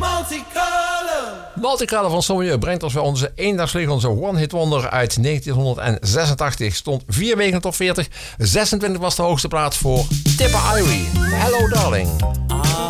Multicolor van Sauvignon brengt ons bij onze eendagsvlieg, onze one-hit wonder uit 1986. Stond 4 weken in de top 40. 26 was de hoogste plaats voor Tipper Irie. Hello Darling.